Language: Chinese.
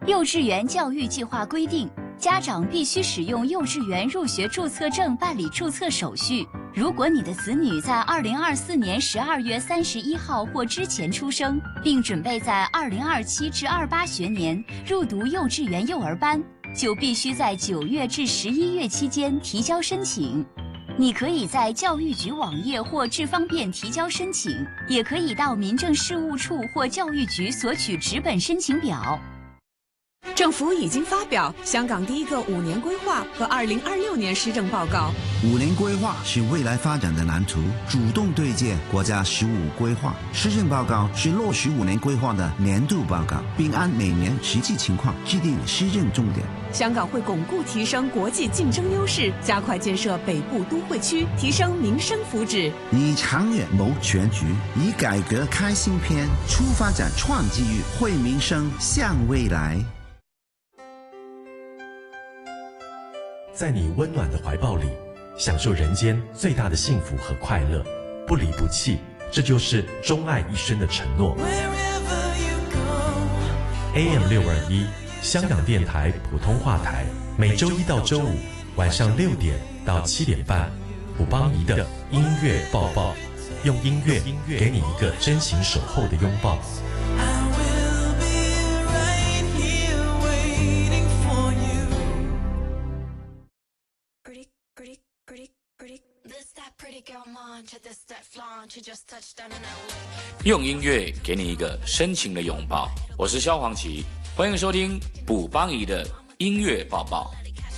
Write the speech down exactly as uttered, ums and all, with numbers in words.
幼稚园教育计划规定，家长必须使用幼稚园入学注册证办理注册手续。如果你的子女在二零二四年十二月三十一号或之前出生，并准备在二零二七至二八学年入读幼稚园幼儿班，就必须在九月至十一月期间提交申请。你可以在教育局网页或智方便提交申请，也可以到民政事务处或教育局索取纸本申请表。 政府已经发表香港第一个五年规划和二零二六年施政报告。 五年规划是未来发展的蓝图，主动对接国家十五规划。施政报告是落实五年规划的年度报告，并按每年实际情况制定施政重点。 香港会巩固提升国际竞争优势，加快建设北部都会区，提升民生福祉。 以长远谋全局，以改革开新篇，出发展创机遇，惠民生向未来。 在你温暖的怀抱里，享受人间最大的幸福和快乐，不离不弃，这就是钟爱一生的承诺。A M 六二一，香港电台普通话台，每周一到周五晚上六点到七点半，卜邦仪的音乐抱抱，用音乐给你一个真情守候的拥抱。 用音乐给你一个深情的拥抱，我是萧煌奇，欢迎收听卜邦仪的音乐抱抱。